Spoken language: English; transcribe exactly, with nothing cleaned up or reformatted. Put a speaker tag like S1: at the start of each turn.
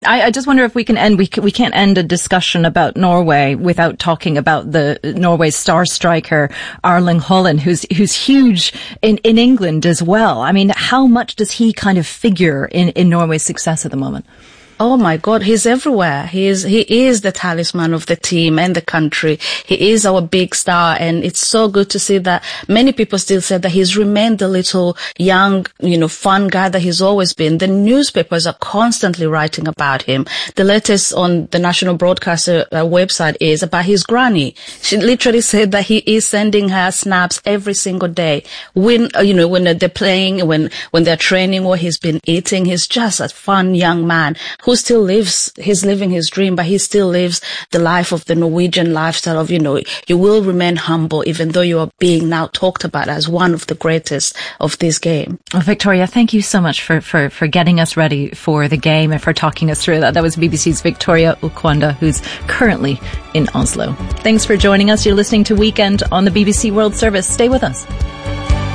S1: I, I just wonder if we can end, we, can, we can't end a discussion about Norway without talking about the Norway's star striker, Erling Haaland, who's, who's huge in, in England as well. I mean, how much does he kind of figure in, in Norway's success at the moment?
S2: Oh my God, he's everywhere. He is, he is the talisman of the team and the country. He is our big star, and it's so good to see that many people still say that he's remained the little young, you know, fun guy that he's always been. The newspapers are constantly writing about him. The latest on the national broadcaster uh, website is about his granny. She literally said that he is sending her snaps every single day. When, uh, you know, when they're playing, when, when they're training, what he's been eating. He's just a fun young man who still lives, he's living his dream, but he still lives the life of the Norwegian lifestyle of, you know, you will remain humble even though you are being now talked about as one of the greatest of this game.
S1: Well, Victoria, thank you so much for, for, for getting us ready for the game and for talking us through that. That was B B C's Victoria Ukwanda, who's currently in Oslo. Thanks for joining us. You're listening to Weekend on the B B C World Service. Stay with us.